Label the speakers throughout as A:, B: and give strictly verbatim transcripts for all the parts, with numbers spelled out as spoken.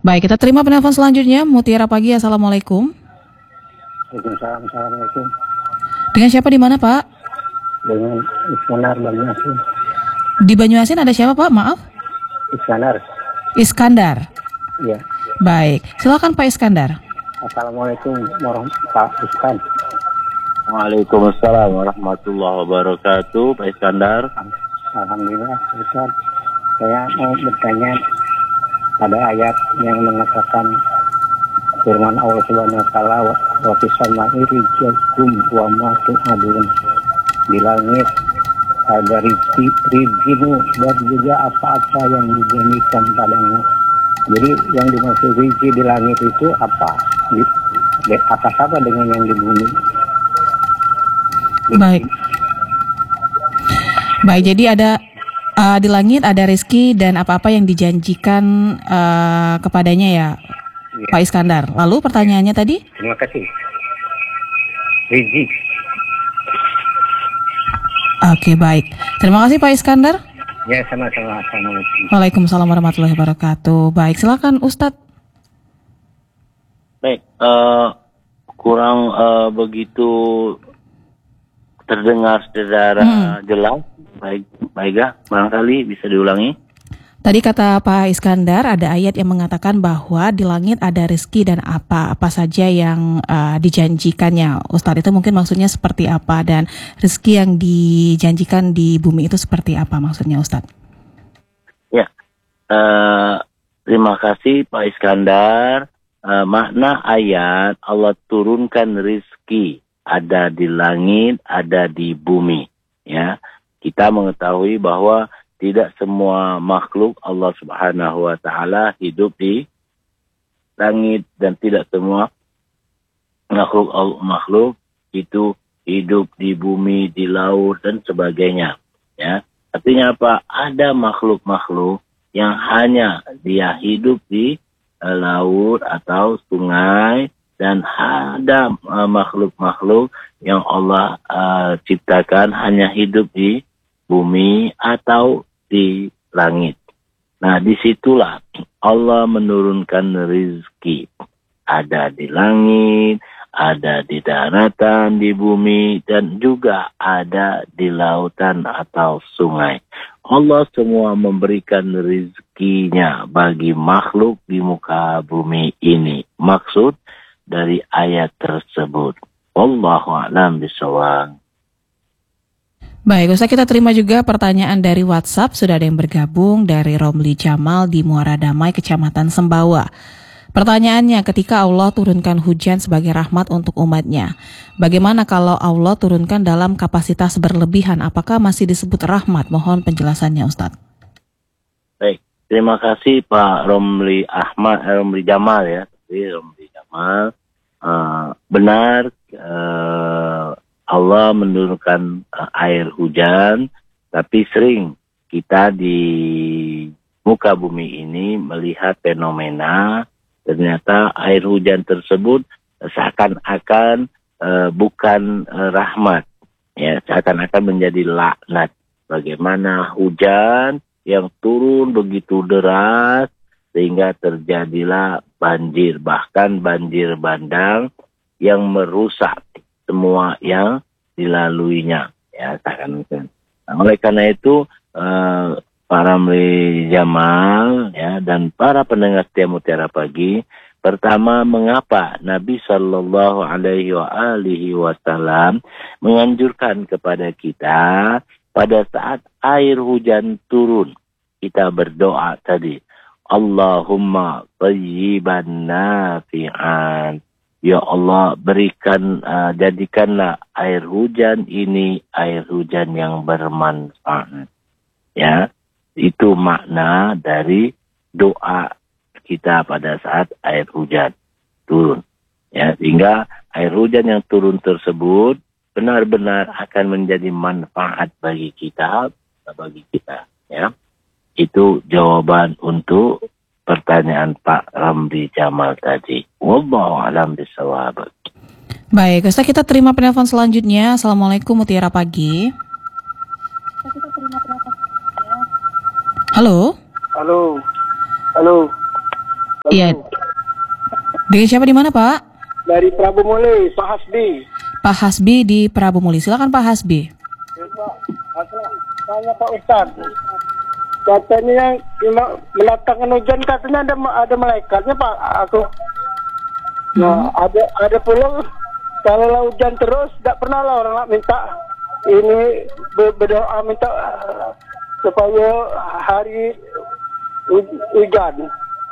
A: Baik, kita terima penelpon selanjutnya. Mutiara Pagi, Assalamualaikum.
B: Waalaikumsalam. Assalamualaikum.
A: Dengan siapa di mana, Pak?
B: Dengan Iskandar Banyuasin.
A: Di Banyuasin ada siapa, Pak? Maaf.
B: Iskandar.
A: Iskandar.
B: Iya.
A: Baik, silakan Pak Iskandar.
B: Assalamualaikum warahmatullahi wabarakatuh.
C: Waalaikumsalam warahmatullahi wabarakatuh. Pak Iskandar.
B: Alhamdulillah, Ustaz. Saya mau bertanya pada ayat yang mengatakan firman Allah Subhanahu wa taala wa fis samai rizqum wa ma tu'adun. Di langit ada rizki, rizkimu dan juga apa-apa yang dijanjikan padamu. Jadi yang dimaksud rizki di langit itu apa? Di, di atas apa dengan yang di bumi?
A: Baik. Baik, jadi ada uh, di langit ada rezeki dan apa-apa yang dijanjikan uh, kepadanya ya,
B: Ya.
A: Pak Iskandar. Lalu pertanyaannya tadi?
B: Terima kasih. Rizki.
A: Oke, baik. Terima kasih Pak Iskandar.
B: Ya, sama-sama. Assalamualaikum.
A: Waalaikumsalam warahmatullahi wabarakatuh. Baik, silakan Ustadz.
C: Baik, uh, kurang uh, begitu terdengar secara
A: Hmm.
C: jelas. Baik, baiklah, barangkali bisa diulangi.
A: Tadi kata Pak Iskandar ada ayat yang mengatakan bahwa di langit ada rezeki dan apa-apa saja yang uh, dijanjikannya. Ustadz, itu mungkin maksudnya seperti apa, dan rezeki yang dijanjikan di bumi itu seperti apa maksudnya Ustadz?
C: Ya, uh, terima kasih Pak Iskandar. Uh, makna ayat Allah turunkan rizki ada di langit, ada di bumi. Ya, kita mengetahui bahwa tidak semua makhluk Allah Subhanahu wa taala hidup di langit dan tidak semua makhluk makhluk itu hidup di bumi, di laut dan sebagainya. Ya, artinya apa? Ada makhluk-makhluk yang hanya dia hidup di uh, laut atau sungai, dan ada uh, makhluk-makhluk yang Allah uh, ciptakan hanya hidup di bumi atau di langit. Nah, disitulah Allah menurunkan rezeki. Ada di langit, ada di daratan, di bumi, dan juga ada di lautan atau sungai. Allah semua memberikan rezekinya bagi makhluk di muka bumi ini. Maksud dari ayat tersebut. Wallahu a'lam bishawab.
A: Baik, Ustaz, kita terima juga pertanyaan dari WhatsApp. Sudah ada yang bergabung dari Romli Jamal di Muara Damai, Kecamatan Sembawa. Pertanyaannya, ketika Allah turunkan hujan sebagai rahmat untuk umatnya, bagaimana kalau Allah turunkan dalam kapasitas berlebihan? Apakah masih disebut rahmat? Mohon penjelasannya, Ustaz.
C: Baik, terima kasih Pak Romli Ahmad, eh, Romli Jamal ya. Tapi Romli Jamal, uh, benar, uh, Allah menurunkan uh, air hujan, tapi sering kita di muka bumi ini melihat fenomena ternyata air hujan tersebut seakan-akan uh, bukan uh, rahmat, ya, seakan-akan menjadi laknat. Bagaimana hujan yang turun begitu deras sehingga terjadilah banjir, bahkan banjir bandang yang merusak semua yang dilaluinya, ya, seakan-akan. Nah, oleh karena itu uh, para Romli Jamal, ya, dan para pendengar setia Mutiara Pagi, pertama, mengapa Nabi Shallallahu Alaihi Wasallam menganjurkan kepada kita pada saat air hujan turun, kita berdoa tadi, Allahumma thayyiban nafi'an. Ya Allah, berikan, uh, jadikanlah air hujan ini air hujan yang bermanfaat. Ya, itu makna dari doa kita pada saat air hujan turun. Ya, sehingga air hujan yang turun tersebut benar-benar akan menjadi manfaat bagi kita, bagi kita. Ya, itu jawaban untuk pertanyaan Pak Romli Jamal tadi. Wallahu a'lam bishawab.
A: Baik, Ustaz, kita terima penelpon selanjutnya. Assalamualaikum Mutiara Pagi. Halo.
D: Halo. Halo.
A: Iya. Dengan siapa di mana, Pak?
D: Dari Prabu Muli, Pak Hasbi.
A: Pak Hasbi di Prabu Muli. Silakan Pak Hasbi.
D: Ya, Pak. Tanya Pak Ustaz. Katanya yang mendatangkan hujan katanya ada ada malaikatnya Pak. Aku. Nah, hmm. ada ada pula kalau hujan terus tidak pernah lah orang nak minta ini berdoa minta uh, supaya hari hujan.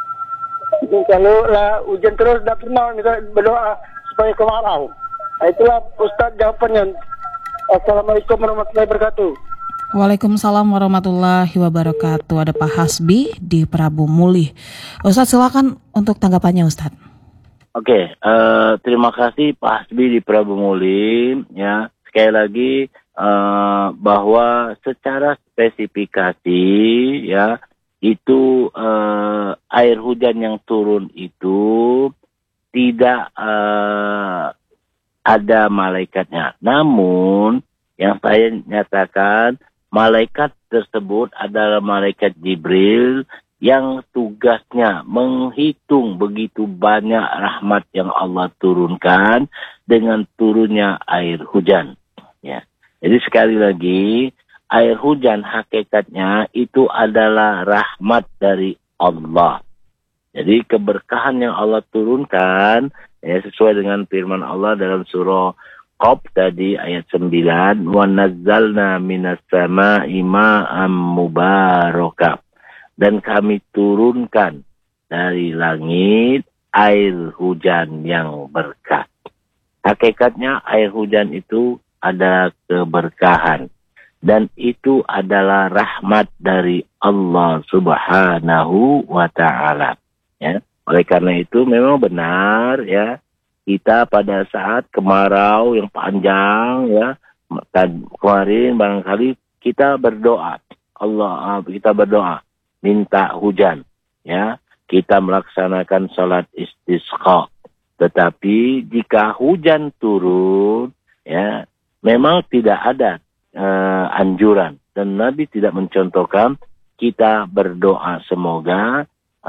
D: Kalau lah hujan terus tidak pernah minta berdoa supaya kemarau. Nah, itulah Ustaz jawabannya. Assalamualaikum warahmatullahi wabarakatuh.
A: Waalaikumsalam warahmatullahi wabarakatuh. Ada Pak Hasbi di Prabu Muli. Ustaz, silakan untuk tanggapannya, Ustaz.
C: Oke, uh, terima kasih Pak Hasbi di Prabu Muli. Ya, sekali lagi uh, bahwa secara spesifikasi ya itu uh, air hujan yang turun itu tidak uh, ada malaikatnya. Namun yang saya nyatakan malaikat tersebut adalah malaikat Jibril yang tugasnya menghitung begitu banyak rahmat yang Allah turunkan dengan turunnya air hujan. Ya. Jadi sekali lagi, air hujan hakikatnya itu adalah rahmat dari Allah. Jadi keberkahan yang Allah turunkan ya, sesuai dengan firman Allah dalam surah Qaf tadi ayat sembilan, wa nazzalna minas sama'i ma'am mubarakah, dan kami turunkan dari langit air hujan yang berkah. Hakikatnya air hujan itu ada keberkahan dan itu adalah rahmat dari Allah Subhanahu wa taala. Ya, oleh karena itu memang benar ya, kita pada saat kemarau yang panjang ya, kemarin barangkali kita berdoa, Allah kita berdoa minta hujan ya, kita melaksanakan salat istisqa. Tetapi jika hujan turun ya, memang tidak ada uh, anjuran dan Nabi tidak mencontohkan kita berdoa semoga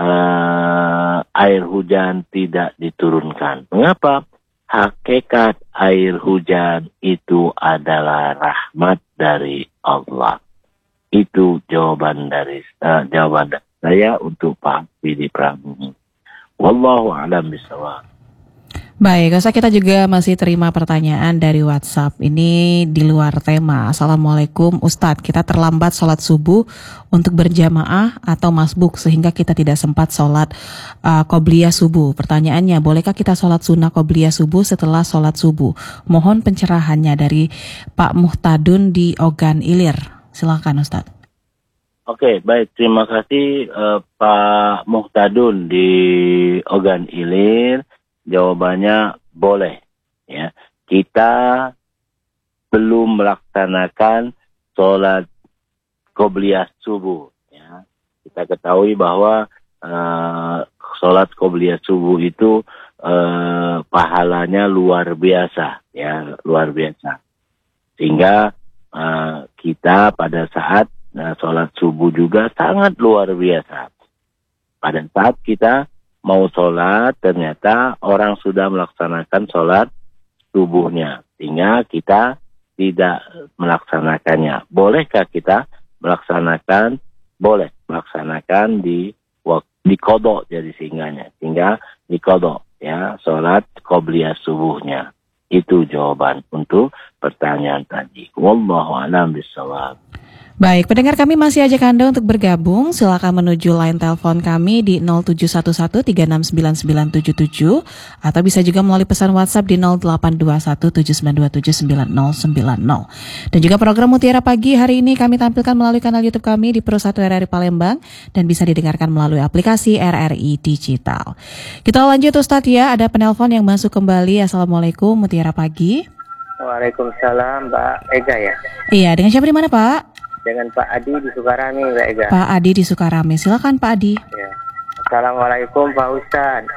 C: Uh, air hujan tidak diturunkan. Mengapa? Hakikat air hujan itu adalah rahmat dari Allah. Itu jawaban dari uh, jawaban saya untuk Pak Bidi Prabu. Wallahu a'lam bishawab.
A: Baik, Ustaz, kita juga masih terima pertanyaan dari WhatsApp. Ini di luar tema. Assalamualaikum Ustadz, kita terlambat sholat subuh untuk berjamaah atau masbuk sehingga kita tidak sempat sholat uh, qobliyah subuh. Pertanyaannya, bolehkah kita sholat sunnah qobliyah subuh setelah sholat subuh? Mohon pencerahannya dari Pak Muhtadun di Ogan Ilir. Silakan Ustadz.
C: Oke, baik. Terima kasih uh, Pak Muhtadun di Ogan Ilir. Jawabannya boleh. Ya, kita belum melaksanakan sholat qobliyah subuh. Ya, kita ketahui bahwa uh, sholat qobliyah subuh itu uh, pahalanya luar biasa, ya luar biasa. Sehingga uh, kita pada saat uh, sholat subuh juga sangat luar biasa. Pada saat kita mau sholat, ternyata orang sudah melaksanakan sholat subuhnya. Sehingga kita tidak melaksanakannya. Bolehkah kita melaksanakan? Boleh melaksanakan di di qadha jadi singgahnya. Sehingga di qadha ya, sholat qobliyah subuhnya. Itu jawaban untuk pertanyaan tadi. Wallahu a'lam bishawab.
A: Baik, pendengar kami masih ajak Anda untuk bergabung. Silakan menuju line telepon kami di nol tujuh satu satu tiga enam sembilan sembilan tujuh tujuh atau bisa juga melalui pesan WhatsApp di nol delapan dua satu tujuh sembilan dua tujuh sembilan nol sembilan nol. Dan juga program Mutiara Pagi hari ini kami tampilkan melalui kanal YouTube kami di Pro satu R R I Palembang dan bisa didengarkan melalui aplikasi R R I Digital. Kita lanjut Ustadz ya, ada penelpon yang masuk kembali. Assalamualaikum Mutiara Pagi.
B: Waalaikumsalam, Mbak Ega ya.
A: Iya, dengan siapa di mana Pak?
B: Dengan Pak Adi di Sukarami, Mbak Ega.
A: Pak Adi di Sukarami, silakan Pak Adi.
B: Ya. Assalamualaikum Pak Ustadz.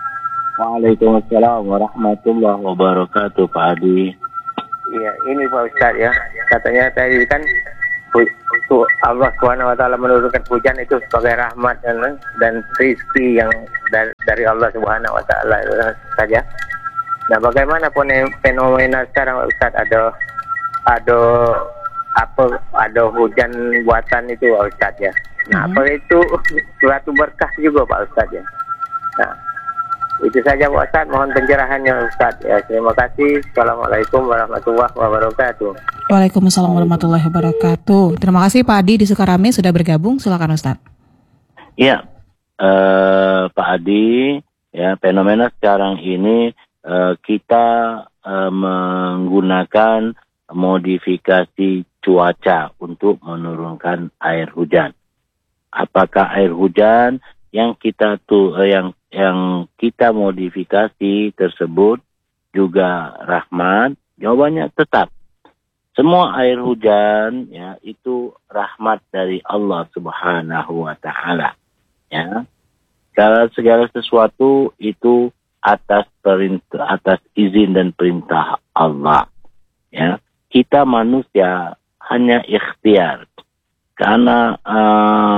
C: Waalaikumsalam warahmatullahi wabarakatuh Pak Adi.
B: Iya, ini Pak Ustadz ya. Katanya tadi kan hu- Allah Subhanahu wa taala menurunkan hujan itu sebagai rahmat dan, dan rezeki yang dari, dari Allah Subhanahu wa taala saja. Nah, bagaimana fenomena sekarang Ustaz, ada ada apa ada hujan buatan itu Ustaz ya. Nah,
A: Mhm.
B: apa itu suatu berkah juga Pak Ustaz ya. Nah, itu saja Pak Ustaz, mohon pencerahannya Ustaz ya. Terima kasih. Assalamualaikum warahmatullahi wabarakatuh.
A: Waalaikumsalam warahmatullahi wabarakatuh. Terima kasih Pak Adi di Sukarame sudah bergabung. Silakan Ustaz.
C: Ya, eh, Pak Adi, ya fenomena sekarang ini eh, kita eh, menggunakan modifikasi cuaca untuk menurunkan air hujan. Apakah air hujan yang kita tuh eh, yang yang kita modifikasi tersebut juga rahmat? Jawabannya tetap. Semua air hujan ya itu rahmat dari Allah Subhanahu wa taala. Ya. Segala segala sesuatu itu atas perintah, atas izin dan perintah Allah. Ya. Kita manusia hanya ikhtiar karena uh,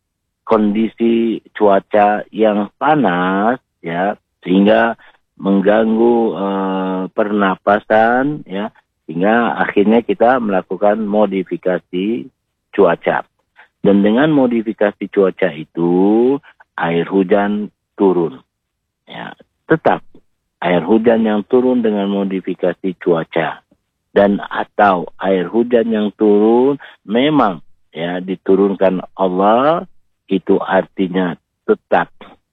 C: kondisi cuaca yang panas ya sehingga mengganggu uh, pernapasan ya sehingga akhirnya kita melakukan modifikasi cuaca. Dan dengan modifikasi cuaca itu air hujan turun. Ya, tetap air hujan yang turun dengan modifikasi cuaca dan atau air hujan yang turun memang ya diturunkan Allah, itu artinya tetap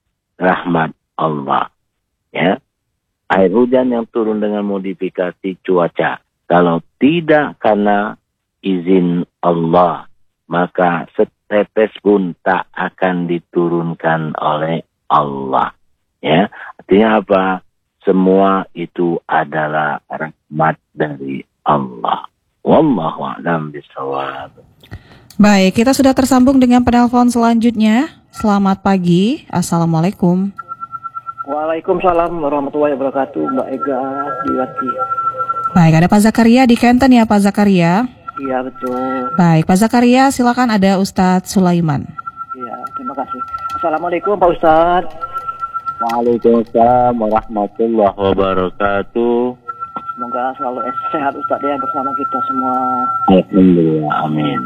C: rahmat Allah. Ya, air hujan yang turun dengan modifikasi cuaca. Kalau tidak karena izin Allah, maka setetes pun tak akan diturunkan oleh Allah. Ya, artinya apa? Semua itu adalah rahmat dari Allah. Wallahu a'lam bishawab.
A: Baik, kita sudah tersambung dengan penelpon selanjutnya. Selamat pagi. Assalamualaikum.
D: Waalaikumsalam warahmatullahi wabarakatuh, Mbak Ega Diwati.
A: Baik, ada Pak Zakaria di Kenten ya Pak Zakaria.
D: Iya betul.
A: Baik, Pak Zakaria silakan, ada Ustadz Sulaiman.
D: Iya, terima kasih. Assalamualaikum Pak Ustadz.
C: Waalaikumsalam warahmatullahi wabarakatuh.
D: Semoga selalu sehat Ustadz ya bersama kita semua.
C: Alhamdulillah, amin.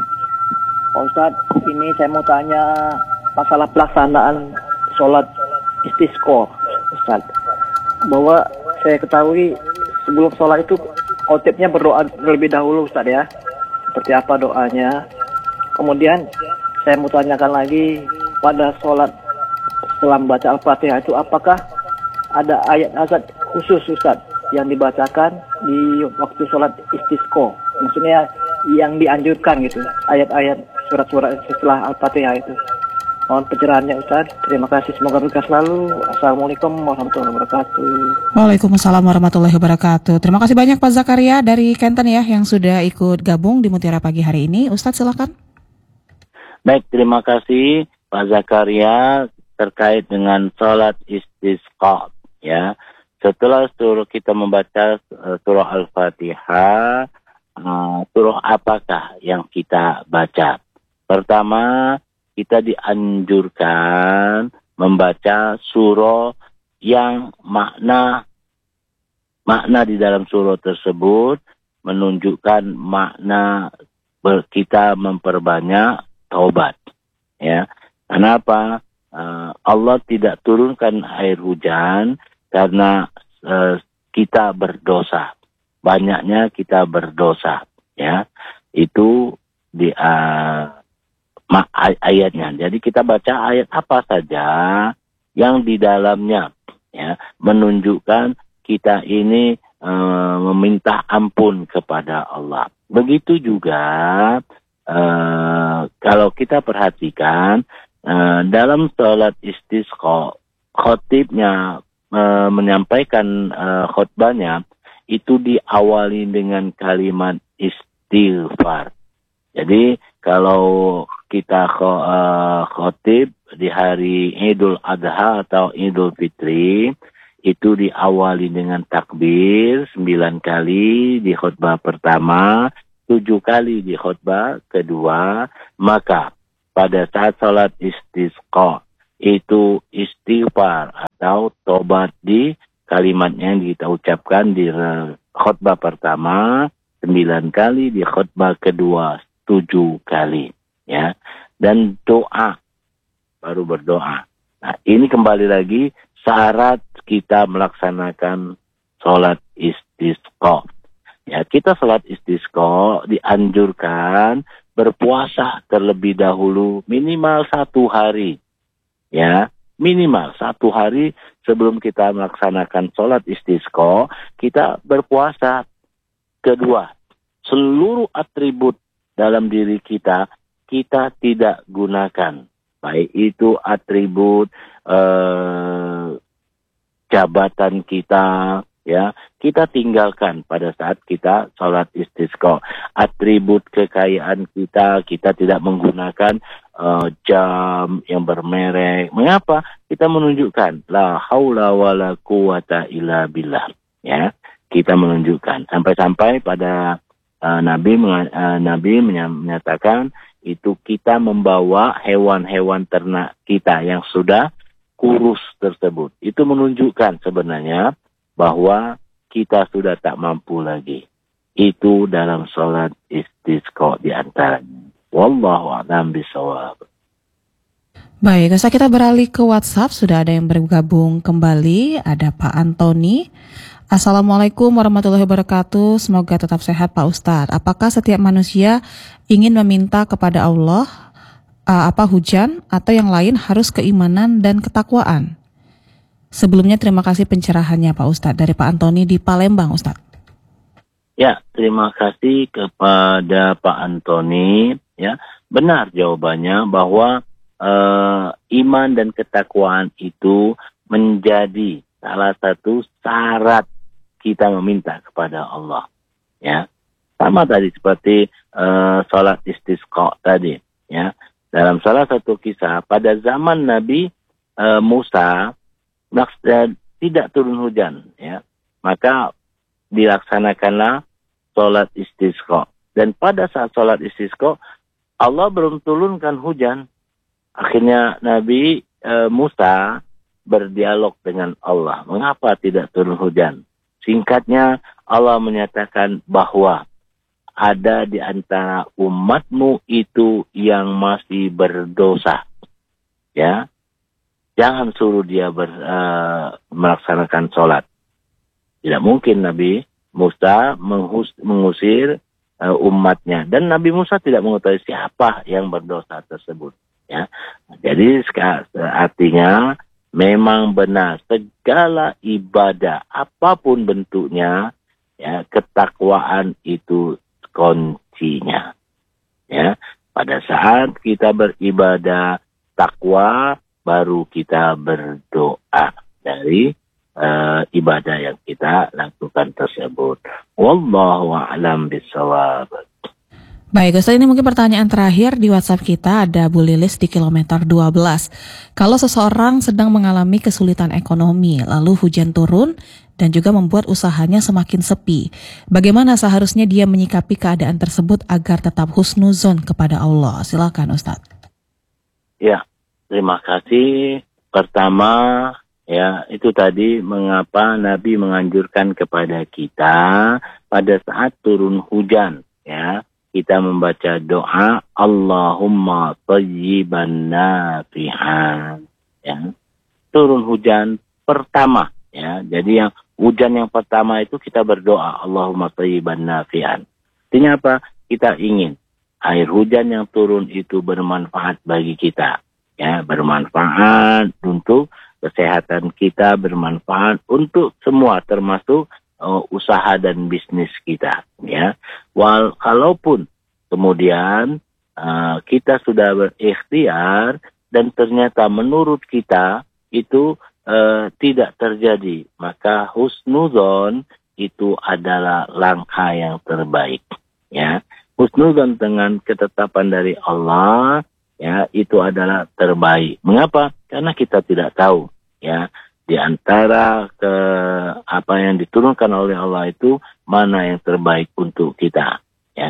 D: Pak Ustadz, ini saya mau tanya masalah pelaksanaan sholat istisqa Ustadz. Bahwa saya ketahui sebelum sholat itu khotibnya berdoa terlebih dahulu Ustadz ya. Seperti apa doanya. Kemudian saya mau tanyakan lagi pada sholat setelah membaca Al-Fatihah itu apakah ada ayat-ayat khusus Ustadz yang dibacakan di waktu sholat istisqa? Maksudnya yang dianjurkan gitu, ayat-ayat surat-surat setelah Al-Fatihah itu. Mohon pencerahannya Ustaz. Terima kasih, semoga berkah selalu. Assalamualaikum warahmatullahi wabarakatuh.
A: Waalaikumsalam warahmatullahi wabarakatuh. Terima kasih banyak Pak Zakaria dari Kenten ya yang sudah ikut gabung di Mutiara Pagi hari ini. Ustadz silakan.
C: Baik, terima kasih Pak Zakaria terkait dengan sholat istisqa ya. Setelah surah kita membaca uh, surah Al-Fatihah, uh, surah apakah yang kita baca? Pertama, kita dianjurkan membaca surah yang makna makna di dalam surah tersebut menunjukkan makna ber, kita memperbanyak taubat. Ya, kenapa? Uh, Allah tidak turunkan air hujan karena uh, kita berdosa, banyaknya kita berdosa, ya itu di uh, ma- ay- ayatnya. Jadi kita baca ayat apa saja yang di dalamnya, ya menunjukkan kita ini uh, meminta ampun kepada Allah. Begitu juga uh, kalau kita perhatikan uh, dalam sholat istisqa, khotibnya Uh, menyampaikan uh, khutbahnya itu diawali dengan kalimat istighfar. Jadi kalau kita uh, khotib di hari Idul Adha atau Idul Fitri itu diawali dengan takbir sembilan kali di khutbah pertama, tujuh kali di khutbah kedua, maka pada saat salat istisqa itu istighfar atau tobat di kalimatnya yang kita ucapkan di khutbah pertama sembilan kali, di khutbah kedua tujuh kali, ya. Dan doa, baru berdoa. Nah, ini kembali lagi syarat kita melaksanakan sholat istisqa. Ya, kita sholat istisqa dianjurkan berpuasa terlebih dahulu minimal satu hari. Ya, minimal satu hari sebelum kita melaksanakan sholat istisqa, kita berpuasa. Kedua, seluruh atribut dalam diri kita, kita tidak gunakan. Baik itu atribut eh, jabatan kita, ya, kita tinggalkan pada saat kita sholat istisqa. Atribut kekayaan kita, kita tidak menggunakan uh, jam yang bermerek. Mengapa? Kita menunjukkan la haula wala quwata illa billah, ya. Kita menunjukkan sampai-sampai pada uh, Nabi uh, Nabi menyatakan itu kita membawa hewan-hewan ternak kita yang sudah kurus tersebut. Itu menunjukkan sebenarnya bahwa kita sudah tak mampu lagi. Itu dalam sholat istisqa di antaranya. Wallahu a'lam bishawab.
A: Baik, sekarang kita beralih ke WhatsApp. Sudah ada yang bergabung kembali. Ada Pak Antoni. Assalamualaikum warahmatullahi wabarakatuh. Semoga tetap sehat Pak Ustadz. Apakah setiap manusia ingin meminta kepada Allah uh, apa hujan atau yang lain harus keimanan dan ketakwaan? Sebelumnya terima kasih pencerahannya Pak Ustadz dari Pak Antoni di Palembang, Ustadz.
C: Ya, terima kasih kepada Pak Antoni. Ya, benar jawabannya bahwa uh, iman dan ketakwaan itu menjadi salah satu syarat kita meminta kepada Allah. Ya, sama tadi seperti uh, sholat istisqa tadi. Ya, dalam salah satu kisah pada zaman Nabi uh, Musa tidak turun hujan, ya, maka dilaksanakanlah sholat istisqa. Dan pada saat sholat istisqa, Allah belum turunkan hujan. Akhirnya Nabi e, Musa berdialog dengan Allah. Mengapa tidak turun hujan? Singkatnya, Allah menyatakan bahwa ada di antara umatmu itu yang masih berdosa. Ya, jangan suruh dia ber, uh, melaksanakan sholat. Tidak mungkin Nabi Musa menghus, mengusir uh, umatnya. Dan Nabi Musa tidak mengetahui siapa yang berdosa tersebut. Ya, jadi artinya memang benar segala ibadah apapun bentuknya, ya, ketakwaan itu kuncinya. Ya, pada saat kita beribadah takwa, baru kita berdoa dari uh, ibadah yang kita lakukan tersebut. Wallahu a'lam bishawab.
A: Baik, Ustaz, ini mungkin pertanyaan terakhir di WhatsApp kita. Ada Bu Lilis di kilometer dua belas. Kalau seseorang sedang mengalami kesulitan ekonomi, lalu hujan turun dan juga membuat usahanya semakin sepi, bagaimana seharusnya dia menyikapi keadaan tersebut agar tetap husnuzon kepada Allah? Silakan, Ustaz.
C: Ya, terima kasih. Pertama, ya, itu tadi mengapa Nabi menganjurkan kepada kita pada saat turun hujan, ya, kita membaca doa Allahumma thayyiban nafi'an, ya. Turun hujan pertama, ya. Jadi yang hujan yang pertama itu kita berdoa Allahumma thayyiban nafi'an. Artinya apa? Kita ingin air hujan yang turun itu bermanfaat bagi kita, ya, bermanfaat untuk kesehatan kita, bermanfaat untuk semua termasuk Uh, usaha dan bisnis kita, ya. Wal kalaupun kemudian uh, kita sudah berikhtiar dan ternyata menurut kita itu uh, tidak terjadi, maka husnuzon itu adalah langkah yang terbaik, ya. Husnuzon dengan ketetapan dari Allah, ya, itu adalah terbaik. Mengapa? Karena kita tidak tahu, ya, di antara ke apa yang diturunkan oleh Allah itu mana yang terbaik untuk kita, ya.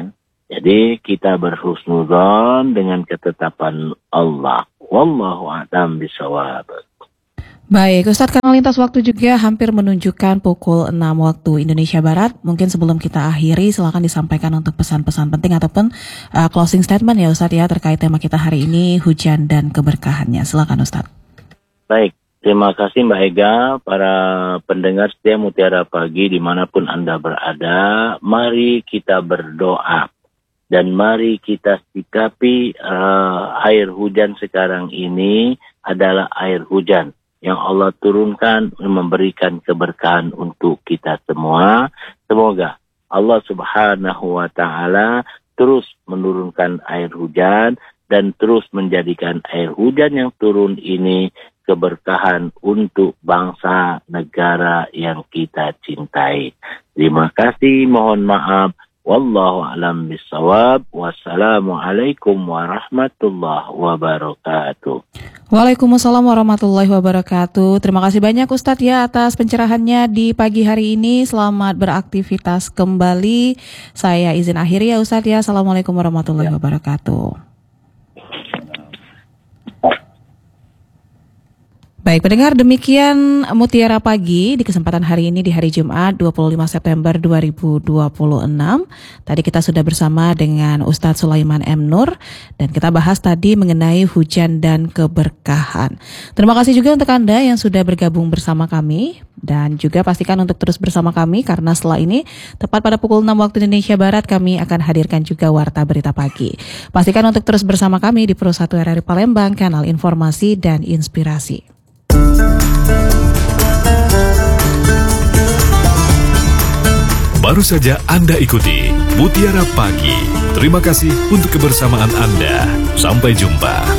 C: Jadi kita berhusnudzon dengan ketetapan Allah. Wallahu a'lam bishawab.
A: Baik, Ustadz, karena lintas waktu juga hampir menunjukkan pukul enam waktu Indonesia Barat. Mungkin sebelum kita akhiri, silakan disampaikan untuk pesan-pesan penting ataupun uh, closing statement ya Ustadz ya, terkait tema kita hari ini, hujan dan keberkahannya. Silakan Ustadz.
C: Baik, terima kasih Mbak Ega, para pendengar setia Mutiara Pagi dimanapun Anda berada. Mari kita berdoa dan mari kita sikapi uh, air hujan sekarang ini adalah air hujan yang Allah turunkan memberikan keberkahan untuk kita semua. Semoga Allah Subhanahu wa Ta'ala terus menurunkan air hujan dan terus menjadikan air hujan yang turun ini keberkahan untuk bangsa negara yang kita cintai. Terima kasih, mohon maaf. Wallahu a'lam bishawab. Wassalamualaikum warahmatullahi wabarakatuh.
A: Waalaikumsalam warahmatullahi wabarakatuh. Terima kasih banyak Ustadz ya atas pencerahannya di pagi hari ini. Selamat beraktivitas kembali. Saya izin akhiri ya Ustadz ya. Assalamualaikum warahmatullahi wabarakatuh. Baik, pendengar, demikian Mutiara Pagi di kesempatan hari ini di hari Jumat dua puluh lima September dua ribu dua puluh enam. Tadi kita sudah bersama dengan Ustadz Sulaiman M. Nur dan kita bahas tadi mengenai hujan dan keberkahan. Terima kasih juga untuk Anda yang sudah bergabung bersama kami dan juga pastikan untuk terus bersama kami karena setelah ini tepat pada pukul enam waktu Indonesia Barat kami akan hadirkan juga Warta Berita Pagi. Pastikan untuk terus bersama kami di Pro satu R R I Palembang, kanal informasi dan inspirasi.
E: Baru saja Anda ikuti Mutiara Pagi. Terima kasih untuk kebersamaan Anda. Sampai jumpa.